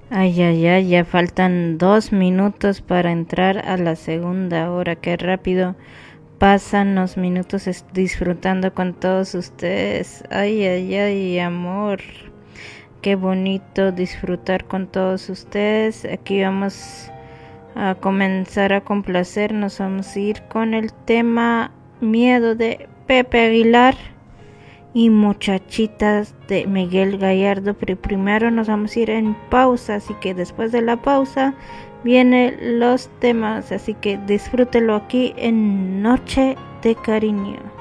Ay, ay, ay, ya faltan 2 minutos para entrar a la segunda hora. Qué rápido pasan los minutos disfrutando con todos ustedes. Ay, ay, ay, amor. Qué bonito disfrutar con todos ustedes. Aquí vamos a comenzar a complacernos. Vamos a ir con el tema Miedo de Pepe Aguilar y Muchachitas de Miguel Gallardo, pero primero nos vamos a ir en pausa, así que después de la pausa vienen los temas, así que disfrútelo aquí en Noche de Cariño.